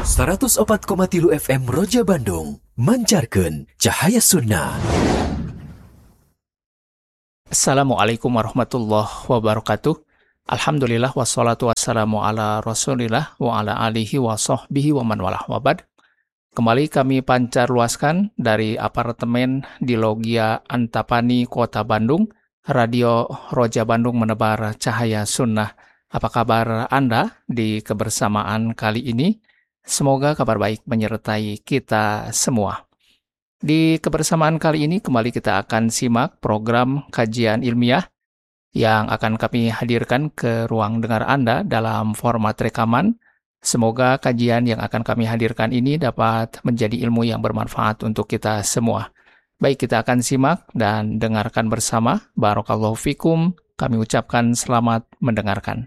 104,3 FM Roja Bandung mancarkeun cahaya sunnah. Assalamualaikum warahmatullahi wabarakatuh. Alhamdulillah wassalatu wassalamu ala rasulillah wa ala alihi wa sahbihi wa man walah wabad. Kembali kami pancar luaskan dari apartemen di Logia Antapani, Kota Bandung. Radio Roja Bandung menebar cahaya sunnah. Apa kabar Anda di kebersamaan kali ini? Semoga kabar baik menyertai kita semua. Di kebersamaan kali ini kembali kita akan simak program kajian ilmiah yang akan kami hadirkan ke ruang dengar Anda dalam format rekaman. Semoga kajian yang akan kami hadirkan ini dapat menjadi ilmu yang bermanfaat untuk kita semua. Baik, kita akan simak dan dengarkan bersama. Barakallahu fikum. Kami ucapkan selamat mendengarkan.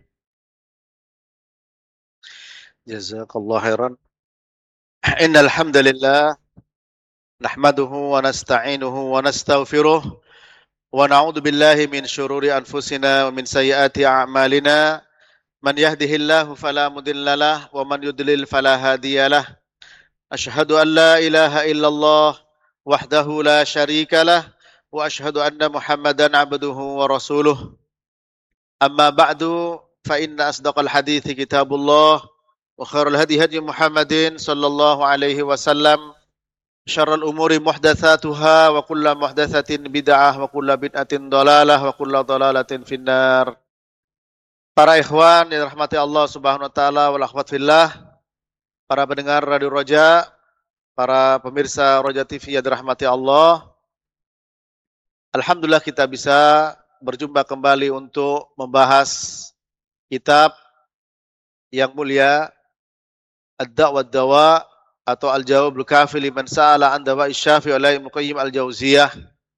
Jazakallahu khairan. Innal hamdalillah nahmaduhu wa nasta'inuhu wa nastaghfiruh wa na'udzu billahi min syururi anfusina wa min sayyiati a'malina. Man yahdihillahu fala mudhillalah wa man yudlil fala hadiyalah. Asyhadu an la ilaha illallah wahdahu la syarikalah wa asyhadu anna Muhammadan 'abduhu wa rasuluh. Amma ba'du fa inna asdaqal hadithi kitabullah wa khairul hadi hadi Muhammadin sallallahu alaihi wasallam. Syarrul umuri muhdatsatuha wa kullu muhdatsatin bid'ah wa kullu bid'atin dhalalah wa kullu dhalalatin finnar. Para ikhwan yang dirahmati Allah Subhanahu wa taala wal akhwat fillah, para pendengar Radio Roja, para pemirsa Roja TV yang dirahmati Allah. Alhamdulillah kita bisa berjumpa kembali untuk membahas kitab yang mulia Ad-Da' wad-Dawa' atau Al-Jawabul Kafi liman sa'ala an dawa'i syafi oleh Ibnu Qayyim Al-Jauziyah,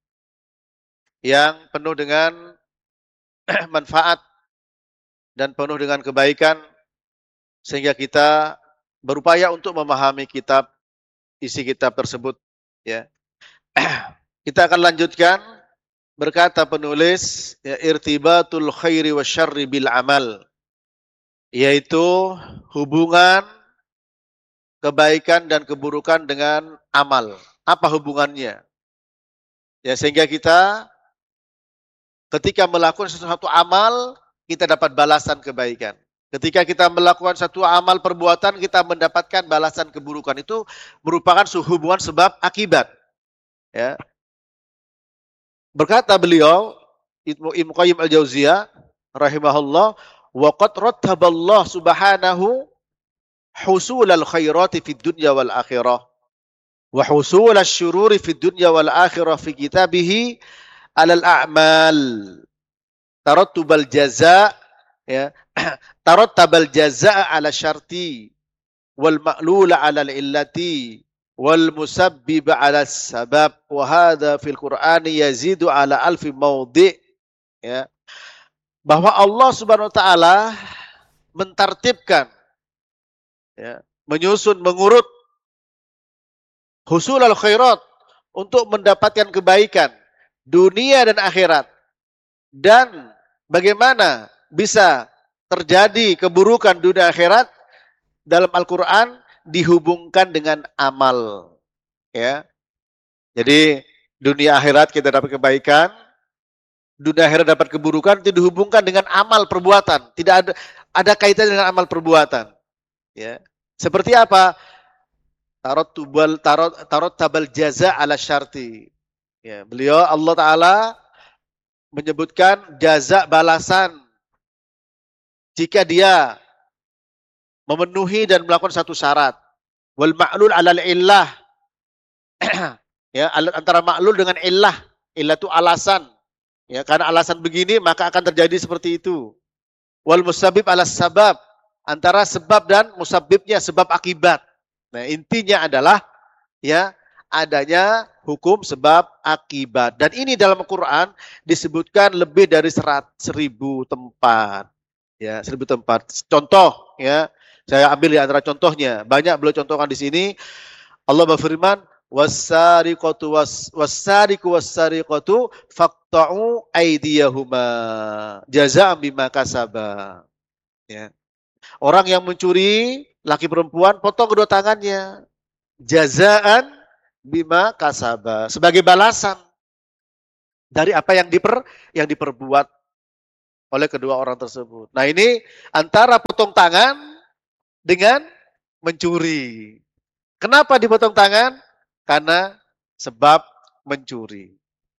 yang penuh dengan manfaat dan penuh dengan kebaikan, sehingga kita berupaya untuk memahami isi kitab tersebut, ya. Kita akan lanjutkan, berkata penulis, ya, irtibatul khairi wasyarri bil amal, yaitu hubungan kebaikan dan keburukan dengan amal. Apa hubungannya? Ya, sehingga kita ketika melakukan sesuatu amal, kita dapat balasan kebaikan. Ketika kita melakukan satu amal perbuatan, kita mendapatkan balasan keburukan. Itu merupakan hubungan sebab akibat. Ya. Berkata beliau, Ibnu Qayyim Al-Jauziyah rahimahullah, wa qad rattaballahu subhanahu husul al-khairati fid dunya wal akhirah wa husul asy-syururi fid dunya wal akhirah fi kitabihi alal a'mal tarattubal jazaa, ya, tarattabal jazaa ala syarti wal ma'lul ala al-illati wal musabbib ala sabab wa hadha fil Qur'ani yazidu ala alfi mawdi', ya, bahwa Allah Subhanahu wa taala mentartibkan, ya, menyusun, mengurut husulul khairat untuk mendapatkan kebaikan dunia dan akhirat, dan bagaimana bisa terjadi keburukan dunia akhirat dalam Al-Quran dihubungkan dengan amal, ya. Jadi dunia akhirat kita dapat kebaikan, dunia akhirat dapat keburukan, itu dihubungkan dengan amal perbuatan, tidak ada kaitan dengan amal perbuatan. Ya, seperti apa? Tarot tabal jaza ala syarti. Ya, beliau Allah Ta'ala menyebutkan jaza balasan jika dia memenuhi dan melakukan satu syarat. Wal ma'lul ala illah. Ya, antara ma'lul dengan illah. Illah itu alasan. Ya, karena alasan begini maka akan terjadi seperti itu. Wal musabbib ala sabab. Antara sebab dan musabbibnya, sebab akibat. Nah, intinya adalah, ya, adanya hukum sebab akibat. Dan ini dalam Al-Quran disebutkan lebih dari 100.000 tempat. Ya, 1.000 tempat. Contoh, ya, saya ambil di antara contohnya. Banyak beliau contohkan di sini. Allah berfirman, was-sariqatu faqta'u aydiyahuma jazaa'an bima kasaba. Ya. Orang yang mencuri laki perempuan, potong kedua tangannya. Jazaan bima kasaba, sebagai balasan dari apa yang diperbuat oleh kedua orang tersebut. Nah, ini antara potong tangan dengan mencuri. Kenapa dipotong tangan? Karena sebab mencuri.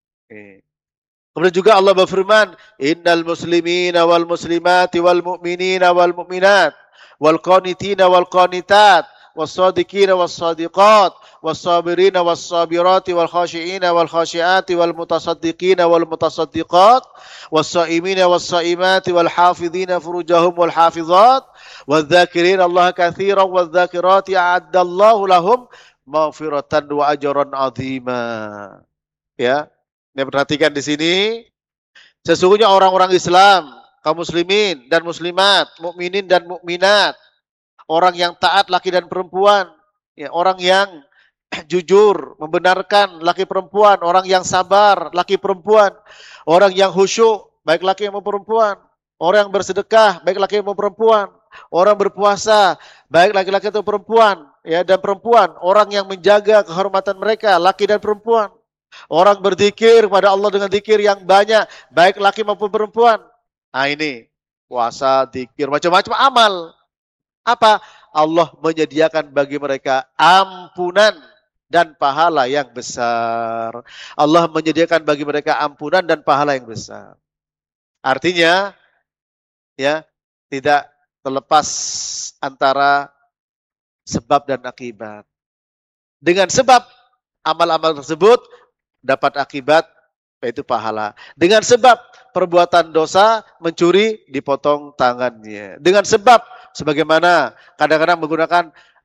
Kemudian juga Allah berfirman, innal muslimina wal muslimati wal mu'minina wal mu'minat wal qanitina wal qanitat was sadiqina was sadiqat was sabirina was sabirati wal khashiina wal khashiati wal mutasaddiqina wal mutasaddiqat was saimina was saimati wal hafizina furujahum wal hafizat wal dzakirina Allah katsiran wal dzakirati a'addallahu lahum maghfiratan wa ajran 'azima. Ya. Ini perhatikan di sini, sesungguhnya orang-orang Islam, kaum muslimin dan muslimat, mukminin dan mukminat, orang yang taat laki dan perempuan, ya, orang yang jujur, membenarkan laki perempuan, orang yang sabar laki perempuan, orang yang khusyuk baik laki maupun perempuan, orang yang bersedekah baik laki maupun perempuan, orang berpuasa baik laki-laki atau perempuan, ya, dan perempuan, orang yang menjaga kehormatan mereka laki dan perempuan. Orang berzikir kepada Allah dengan zikir yang banyak, baik laki maupun perempuan. Nah, ini puasa, zikir, macam-macam amal. Apa? Allah menyediakan bagi mereka ampunan dan pahala yang besar. Allah menyediakan bagi mereka ampunan dan pahala yang besar. Artinya, ya, tidak terlepas antara sebab dan akibat. Dengan sebab amal-amal tersebut dapat akibat, yaitu pahala. Dengan sebab perbuatan dosa, mencuri, dipotong tangannya. Dengan sebab, sebagaimana kadang-kadang menggunakan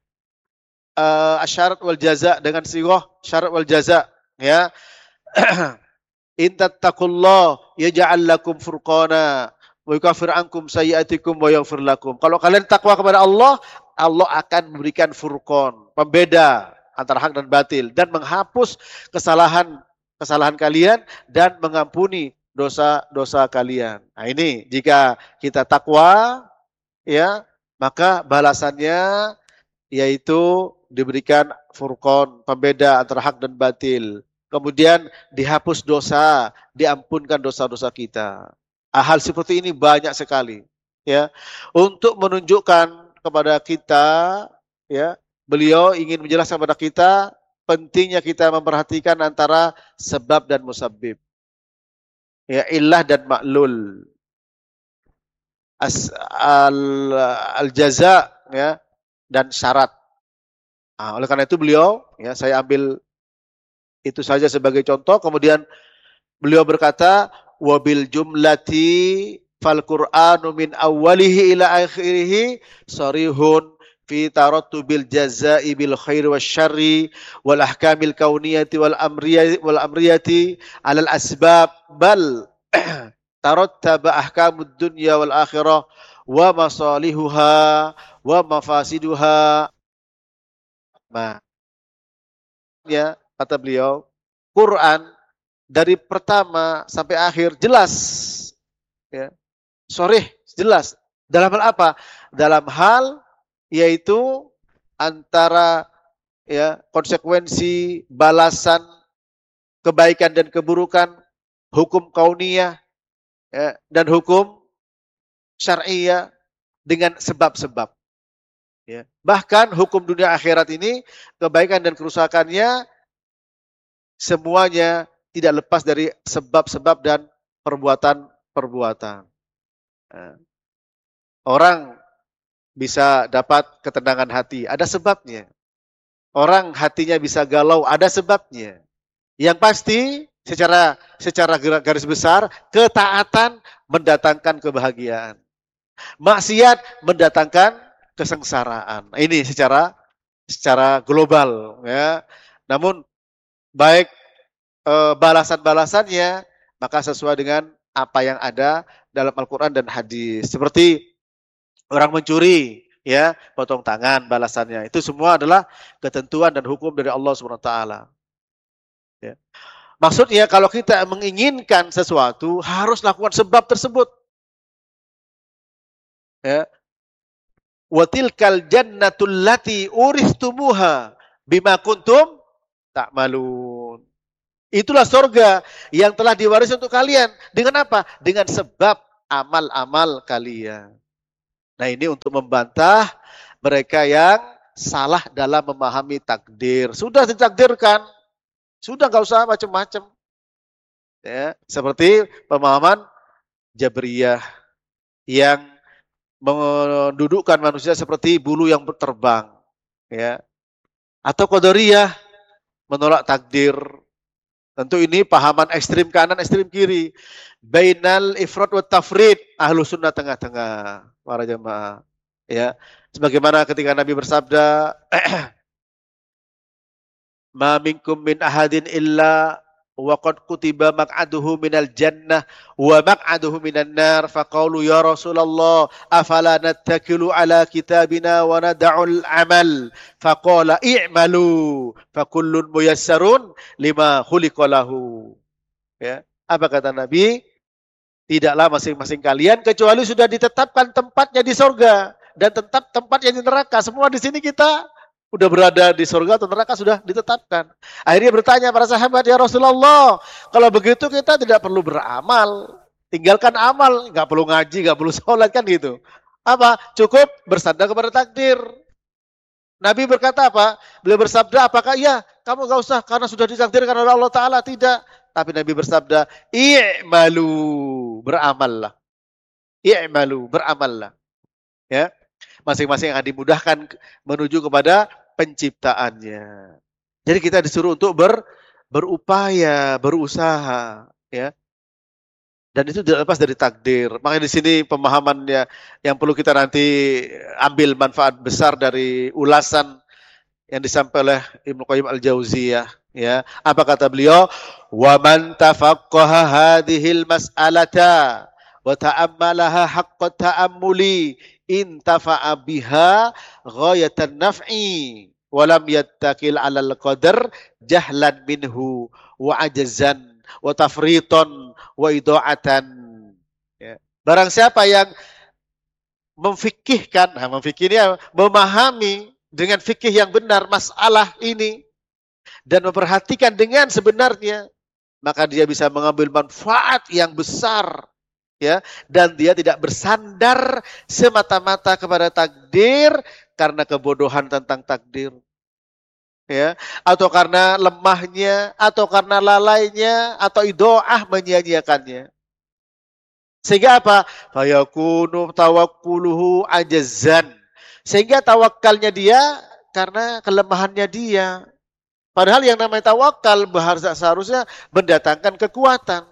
syarat wal jaza dengan sighah syarat wal jaza, ya. In tattaqullah yaj'al lakum furqana wa yukaffir ankum sayyi'atikum wa yaghfir lakum. Kalau kalian takwa kepada Allah, Allah akan memberikan furqan, pembeda antara hak dan batil, dan menghapus kesalahan kalian dan mengampuni dosa-dosa kalian. Nah, ini jika kita takwa, ya, maka balasannya yaitu diberikan furqan, pembeda antara hak dan batil. Kemudian dihapus dosa, diampunkan dosa-dosa kita. Hal seperti ini banyak sekali, ya. Untuk menunjukkan kepada kita, ya, beliau ingin menjelaskan kepada kita pentingnya kita memperhatikan antara sebab dan musabbib. Ya, illah dan ma'lul. Al-jaza, ya, dan syarat. Nah, oleh karena itu beliau, ya, saya ambil itu saja sebagai contoh. Kemudian beliau berkata, wabil jumlati fal Qur'anu min awwalihi ila akhirih sarihun fi tarattubil jazaa'i bil khairi wasyarri wal ahkamil kauniyati wal amriyati alal asbab bal tarattaba ahkamud dunya wal akhirah wa masalihuha wa mafasiduha. Nah, ya, kata beliau, Quran dari pertama sampai akhir jelas, ya, sharih, jelas. Dalam hal apa? Dalam hal yaitu antara, ya, konsekuensi, balasan, kebaikan dan keburukan, hukum kauniyah, ya, dan hukum syar'iyah dengan sebab-sebab. Ya. Bahkan hukum dunia akhirat ini, kebaikan dan kerusakannya semuanya tidak lepas dari sebab-sebab dan perbuatan-perbuatan. Orang bisa dapat ketenangan hati, ada sebabnya. Orang hatinya bisa galau, ada sebabnya. Yang pasti secara garis besar, ketaatan mendatangkan kebahagiaan. Maksiat mendatangkan kesengsaraan. Ini secara global, ya. Namun baik balasan-balasannya maka sesuai dengan apa yang ada dalam Al-Qur'an dan hadis. Seperti orang mencuri, ya, potong tangan balasannya. Itu semua adalah ketentuan dan hukum dari Allah Subhanahu wa taala. Ya. Maksudnya kalau kita menginginkan sesuatu harus lakukan sebab tersebut. Ya. Wa tilkal jannatul lati uristumuha bima kuntum ta'malun. Itulah surga yang telah diwarisi untuk kalian. Dengan apa? Dengan sebab amal-amal kalian. Nah, ini untuk membantah mereka yang salah dalam memahami takdir. Sudah ditakdirkan. Sudah nggak usah macam-macam. Ya, seperti pemahaman Jabriyah yang mendudukkan manusia seperti bulu yang terbang, ya. Atau Qadariyah menolak takdir. Tentu ini pahaman ekstrim kanan, ekstrim kiri. Bainal ifrat wa tafrid, ahlu sunnah tengah-tengah, para jemaah. Ya, sebagaimana ketika Nabi bersabda, ma minkum min ahadin illa wa qad kutiba maq'aduhu minal jannah wa maq'aduhu minan nar faqalu ya Rasulullah afala nattakilu ala kitabina wa nad'ul amal faqala i'malu fakullun muyassarun lima khuliqa lahu. Ya, apa kata Nabi? Tidaklah masing-masing kalian kecuali sudah ditetapkan tempatnya di surga dan tetap tempatnya di neraka. Semua di sini kita udah berada di surga atau neraka sudah ditetapkan. Akhirnya bertanya para sahabat, ya Rasulullah, kalau begitu kita tidak perlu beramal. Tinggalkan amal, nggak perlu ngaji, nggak perlu sholat, kan gitu. Apa? Cukup bersandar kepada takdir. Nabi berkata apa? Beliau bersabda, apakah iya kamu nggak usah karena sudah ditakdirkan oleh Allah Ta'ala? Tidak. Tapi Nabi bersabda, i'malu, beramallah. I'malu, beramallah. Ya, masing-masing akan dimudahkan menuju kepada penciptaannya. Jadi kita disuruh untuk berupaya, berusaha, ya. Dan itu tidak lepas dari takdir. Makanya di sini pemahamannya yang perlu kita nanti ambil manfaat besar dari ulasan yang disampaikan oleh Ibnu Qayyim Al-Jauziyah, ya. Apa kata beliau? Wa man tafaqqaha hadhil mas'alata wa ta'ammalaha haqqa ta'ammuli intafa'a biha ghayatan naf'i wa lam yattakil 'alal qadar jahlan minhu wa ajzan wa tafriton wa ida'atan. Ya. Barang siapa yang memfikihkan, memfikirnya memahami dengan fikih yang benar masalah ini dan memperhatikan dengan sebenarnya, maka dia bisa mengambil manfaat yang besar, ya, dan dia tidak bersandar semata-mata kepada takdir karena kebodohan tentang takdir, ya, atau karena lemahnya, atau karena lalainya, atau idoah menyia-nyiakannya. Sehingga apa? Fayakunu tawakkuluhu ajazan. Sehingga tawakalnya dia karena kelemahannya dia. Padahal yang namanya tawakal seharusnya mendatangkan kekuatan.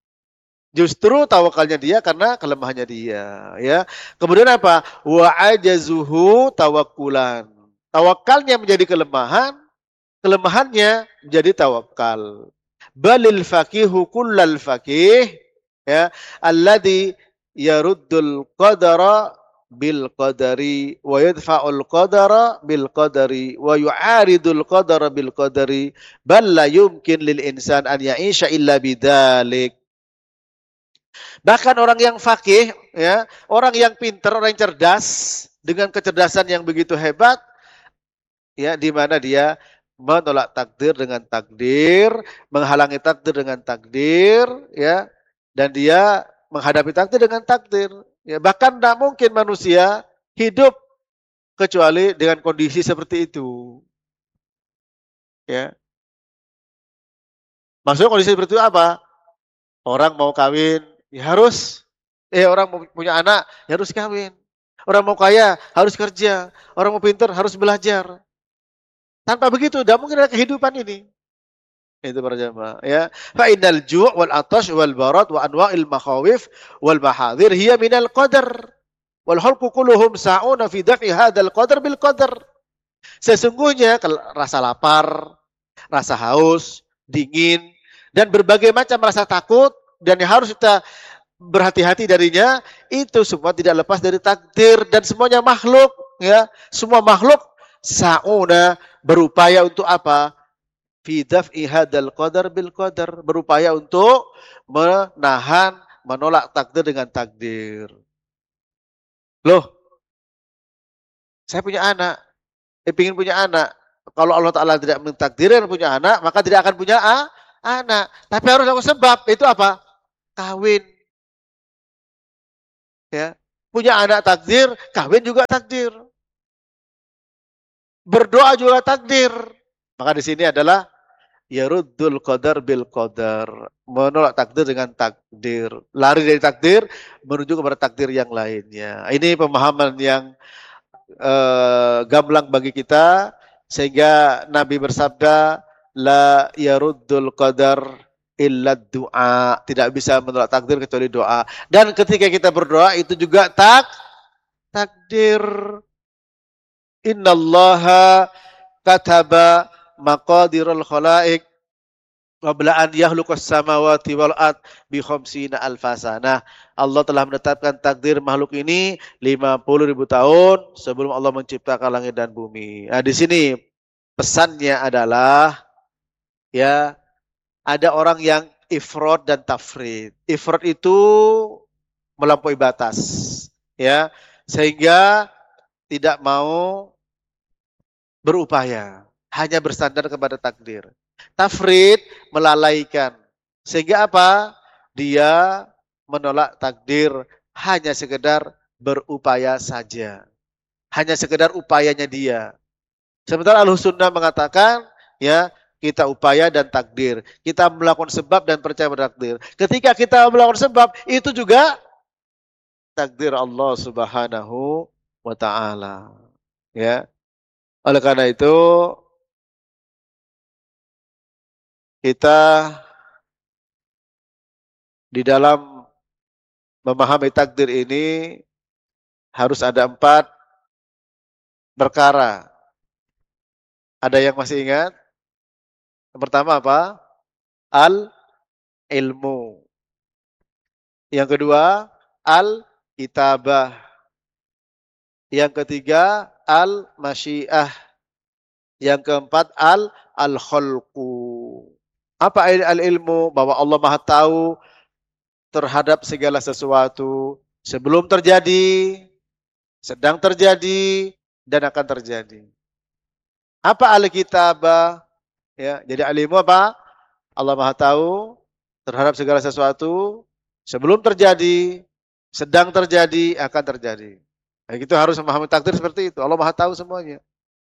Justru tawakalnya dia karena kelemahannya dia, ya. Kemudian apa? Wa ajazuhu tawakkulan. Tawakalnya menjadi kelemahan, kelemahannya menjadi tawakal. Balil faqihu kullal faqih, ya, alladhi yaruddul qadara bil qadari wa yadfa'ul qadara bil qadari wa yu'aridul qadara bil qadari bal la yumkin lil insan an ya'isha illa bidzalik. Bahkan orang yang faqih, ya, orang yang pintar, orang yang cerdas dengan kecerdasan yang begitu hebat, ya, di mana dia menolak takdir dengan takdir, menghalangi takdir dengan takdir, ya, dan dia menghadapi takdir dengan takdir. Ya, bahkan tidak mungkin manusia hidup kecuali dengan kondisi seperti itu. Ya. Maksudnya kondisi seperti itu apa? Orang mau kawin, ya harus. Orang mau punya anak, ya harus kawin. Orang mau kaya, harus kerja. Orang mau pintar, harus belajar. Tanpa begitu, tidak mungkin ada kehidupan ini. Itu para jamaah, ya. Fa innal ju' wal atash wal barat wa anwa'il makhawif wal mahadhir hiya minal qadar. Wal khalqu kulluhum sa'una fi daf'i hadzal qadar bil qadar. Sesungguhnya rasa lapar, rasa haus, dingin, dan berbagai macam rasa takut dan yang harus kita berhati-hati darinya, itu semua tidak lepas dari takdir dan semuanya makhluk, ya. Semua makhluk sa'una berupaya untuk apa? Fi daf'i hadzal qadar bil qadar, berupaya untuk menahan, menolak takdir dengan takdir. Loh, Saya punya anak, ingin punya anak. Kalau Allah Ta'ala tidak mentakdirkan punya anak, maka tidak akan punya anak. Tapi harus aku sebab, itu apa? Kawin. Ya. Punya anak takdir, kawin juga takdir. Berdoa juga takdir. Maka di sini adalah yaruddul qadar bil qadar. Menolak takdir dengan takdir. Lari dari takdir menuju kepada takdir yang lainnya. Ini pemahaman yang gamblang bagi kita, sehingga Nabi bersabda la yaruddul qadar illa du'a. Tidak bisa menolak takdir kecuali doa. Dan ketika kita berdoa itu juga takdir. Innallaha kataba maqadirul khalaik qabla an yakhluqas samawati wal ard bi khamsina alfasana. Allah telah menetapkan takdir makhluk ini 50.000 tahun sebelum Allah menciptakan langit dan bumi. Nah, di sini pesannya adalah ya, ada orang yang ifrad dan tafrid. Ifrad itu melampaui batas, ya, sehingga tidak mau berupaya, hanya bersandar kepada takdir. Tafrid melalaikan. Sehingga apa? Dia menolak takdir, hanya sekedar berupaya saja. Hanya sekedar upayanya dia. Sementara Ahlussunnah mengatakan, ya, kita upaya dan takdir. Kita melakukan sebab dan percaya pada takdir. Ketika kita melakukan sebab, itu juga takdir Allah Subhanahu wa taala. Ya. Oleh karena itu, kita di dalam memahami takdir ini harus ada 4 perkara. Ada yang masih ingat? Yang pertama apa? Al-ilmu. Yang kedua, al-kitabah. Yang ketiga, al-masyiah. Yang keempat, al-khalqu. Apa al-ilmu? Bahwa Allah Maha tahu terhadap segala sesuatu sebelum terjadi, sedang terjadi, dan akan terjadi. Apa al-kitabah? Ya, jadi al-ilmu apa? Allah Maha tahu terhadap segala sesuatu sebelum terjadi, sedang terjadi, akan terjadi. Nah, itu harus memahami takdir seperti itu. Allah Maha tahu semuanya.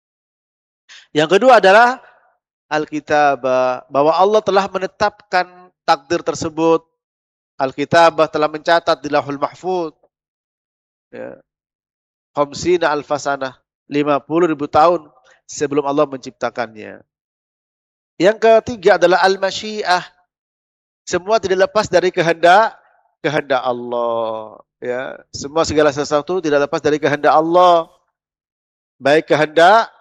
Yang kedua adalah al-kitabah, bahwa Allah telah menetapkan takdir tersebut. Al-kitabah telah mencatat di Lauhul Mahfuz. Ya. Khamsina alfasanah, 50.000 tahun sebelum Allah menciptakannya. Yang ketiga adalah al-masyiah. Semua tidak lepas dari kehendak Allah. Ya, semua segala sesuatu tidak lepas dari kehendak Allah. Baik kehendak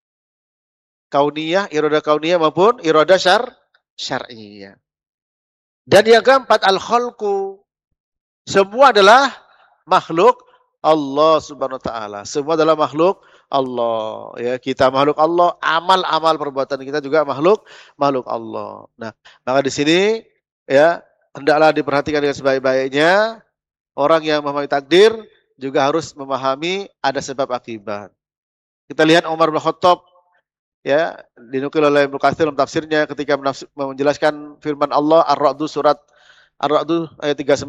kauniyah, iradah kauniyah maupun iradah syar'iyah. Dan yang keempat al-khalqu. Semua adalah makhluk Allah Subhanahu wa taala. Semua adalah makhluk Allah, ya. Kita makhluk Allah, amal-amal perbuatan kita juga makhluk Allah. Nah, maka di sini ya, hendaklah diperhatikan dengan sebaik-baiknya. Orang yang memahami takdir juga harus memahami ada sebab akibat. Kita lihat Umar bin Khattab, ya, dinukil oleh Ibnu Katsir dalam tafsirnya ketika menjelaskan firman Allah Ar-Ra'd, surat Ar-Ra'd ayat 39,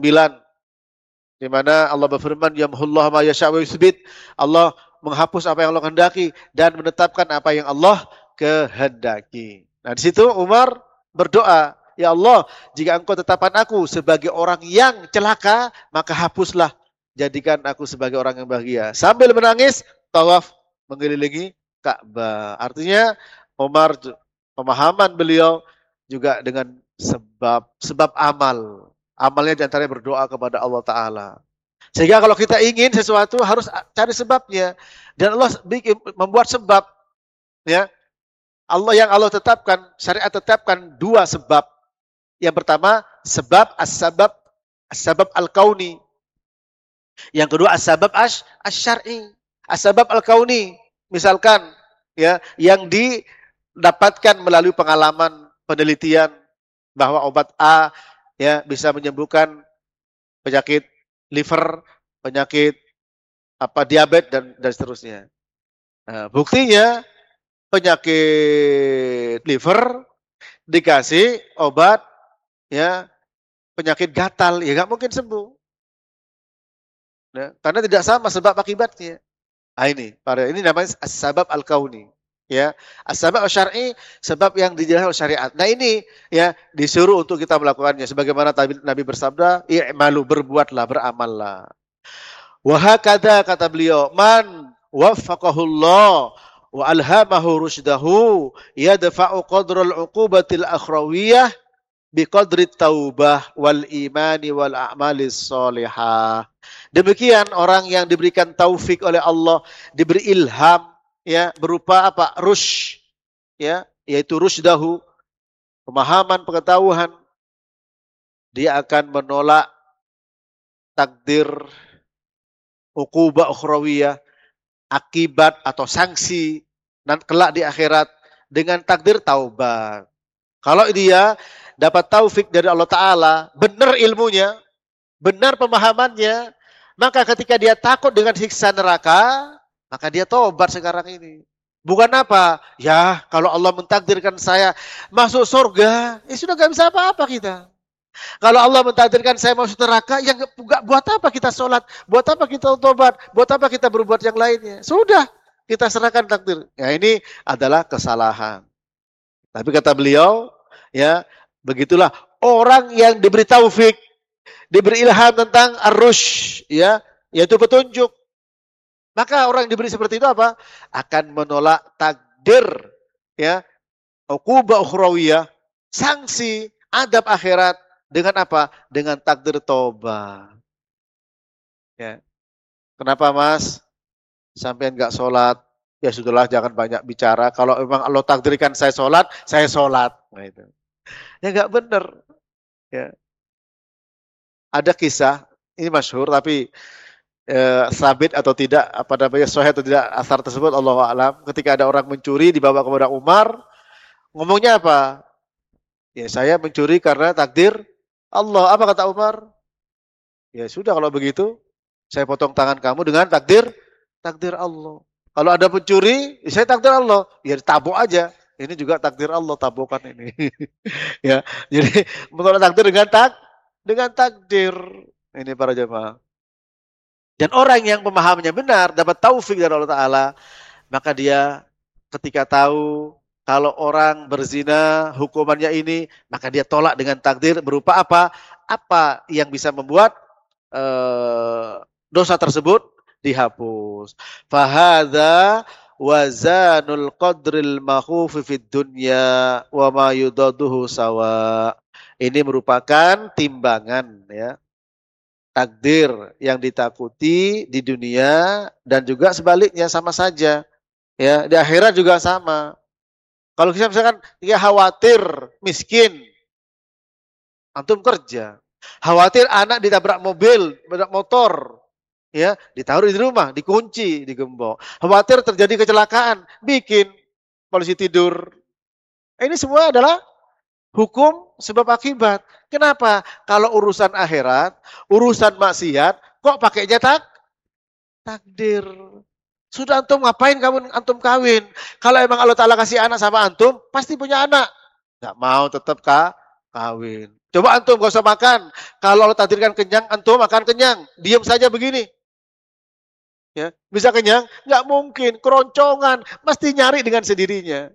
di mana Allah berfirman yamhullahu ma yasha wa yusbit. Allah menghapus apa yang Allah kehendaki dan menetapkan apa yang Allah kehendaki. Nah, di situ Umar berdoa, ya Allah, jika Engkau tetapkan aku sebagai orang yang celaka, maka hapuslah, jadikan aku sebagai orang yang bahagia. Sambil menangis, tawaf mengelilingi Ka'bah. Artinya Umar, pemahaman beliau juga dengan sebab amal. Amalnya diantaranya berdoa kepada Allah Ta'ala. Sehingga kalau kita ingin sesuatu harus cari sebabnya. Dan Allah membuat sebab. Ya, Allah tetapkan, syariat tetapkan 2 sebab. Yang pertama, sebab as-sabab al-kauni. Yang kedua, as-sabab as-syar'i. As-sabab al-kauni. Misalkan, ya, yang didapatkan melalui pengalaman penelitian bahwa obat A, ya, bisa menyembuhkan penyakit liver, penyakit diabetes dan seterusnya. Nah, buktinya penyakit liver dikasih obat ya penyakit gatal, ya nggak mungkin sembuh. Ya, karena tidak sama sebab akibatnya. Nah, ini namanya as-sabab al-kauni. Ya, as-sabab syar'i sebab yang dijelaskan oleh syariat. Nah, ini ya disuruh untuk kita melakukannya sebagaimana Nabi bersabda, "I'malu, berbuatlah, beramallah." Wa hakadha, kata beliau, man waffaqahullah wa alhamahu rusydahu yadfa'u qadral uqubatil akhrawiyah biqadri taubah wal imani wal a'malis solihah. Demikian orang yang diberikan taufik oleh Allah, diberi ilham ya berupa apa? Rush ya, yaitu rusydahu, pemahaman, pengetahuan, dia akan menolak takdir uqubah ukhrawiyah, akibat atau sanksi dan kelak di akhirat dengan takdir taubat. Kalau dia dapat taufik dari Allah Ta'ala, benar ilmunya, benar pemahamannya, maka ketika dia takut dengan siksa neraka, maka dia tobat sekarang ini. Bukan apa? Ya, kalau Allah mentakdirkan saya masuk surga, ya sudah gak bisa apa-apa kita. Kalau Allah mentakdirkan saya masuk neraka, ya gak buat apa kita sholat, buat apa kita tobat, buat apa kita berbuat yang lainnya. Sudah, kita serahkan takdir. Ya, ini adalah kesalahan. Tapi kata beliau, ya begitulah orang yang diberi taufik, diberi ilham tentang ar-rusyd, ya, yaitu petunjuk. Maka orang yang diberi seperti itu apa? Akan menolak takdir, ya, uqubah ukhrawiyah, sanksi, adab akhirat dengan apa? Dengan takdir tobat. Ya. Kenapa Mas? Sampai enggak sholat? Ya sudahlah, jangan banyak bicara. Kalau memang Allah takdirkan saya sholat, saya sholat. Nah, itu. Ya enggak benar. Ya. Ada kisah, ini masyhur tapi sabit atau tidak, apa namanya, sahih atau tidak asar tersebut, Allahu a'lam. Ketika ada orang mencuri dibawa kepada Umar, ngomongnya apa? Ya saya mencuri karena takdir Allah. Apa kata Umar? Ya sudah kalau begitu, saya potong tangan kamu dengan takdir Allah. Kalau ada pencuri, ya saya takdir Allah. Ya tabok aja. Ini juga takdir Allah, tabokan ini. Ya, jadi menolak takdir dengan takdir. Ini para jemaah. Dan orang yang pemahamannya benar, dapat taufik dari Allah Ta'ala, maka dia ketika tahu kalau orang berzina hukumannya ini, maka dia tolak dengan takdir berupa apa? Apa yang bisa membuat dosa tersebut dihapus. Fahadha wazanul qadril makhufi fid dunya wa ma yudaduhu sawa. Ini merupakan timbangan ya, takdir yang ditakuti di dunia dan juga sebaliknya sama saja. Ya, di akhirat juga sama. Kalau kita misalkan dia khawatir miskin, antum kerja. Khawatir anak ditabrak mobil, ditabrak motor, ya, ditaruh di rumah, dikunci, digembok. Khawatir terjadi kecelakaan, bikin polisi tidur. Ini semua adalah hukum sebab akibat. Kenapa? Kalau urusan akhirat, urusan maksiat, kok pakainya takdir. Sudah antum ngapain kamu antum kawin? Kalau emang Allah Ta'ala kasih anak sama antum, pasti punya anak. Gak mau tetap kawin. Coba antum gak usah makan. Kalau Allah takdirkan kenyang, antum makan kenyang. Diam saja begini. Ya, bisa kenyang? Gak mungkin. Keroncongan. Mesti nyari dengan sendirinya.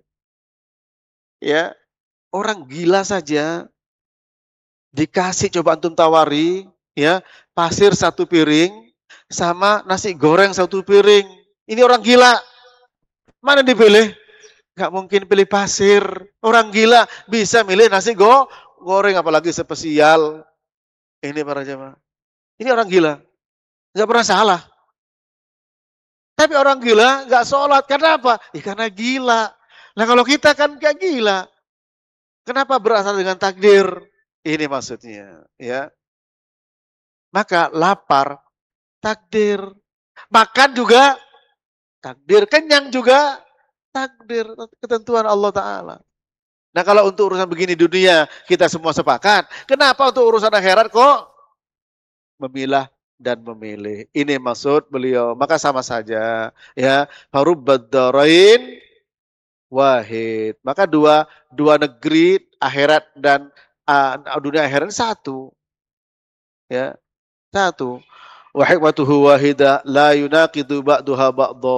Ya, orang gila saja dikasih, coba antum tawari, ya, pasir 1 piring sama nasi goreng 1 piring. Ini orang gila. Mana dipilih? Gak mungkin pilih pasir. Orang gila bisa milih nasi goreng, apalagi spesial. Ini para jemaah. Ini orang gila. Gak pernah salah. Tapi orang gila gak sholat. Karena apa? Ya karena gila. Nah kalau kita kan gak gila. Kenapa berasal dengan takdir? Ini maksudnya. Ya. Maka lapar, takdir. Makan juga takdir. Kenyang juga takdir. Ketentuan Allah Ta'ala. Nah kalau untuk urusan begini dunia kita semua sepakat. Kenapa untuk urusan akhirat kok dan memilih. Ini maksud beliau. Maka sama saja ya. Farubbad darain wahid. Maka dua negeri akhirat dan dunia akhirat satu. Ya, satu. Wa hikmatuhu wahida la yunaqidu ba'daha ba'dha.